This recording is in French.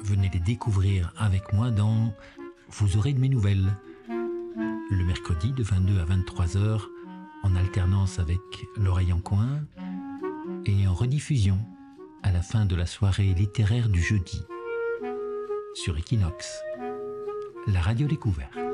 Venez les découvrir avec moi dans Vous aurez de mes nouvelles. Le mercredi de 22 à 23 heures, en alternance avec L'Oreille en coin, et en rediffusion à la fin de la soirée littéraire du jeudi sur Equinox, la radio découverte.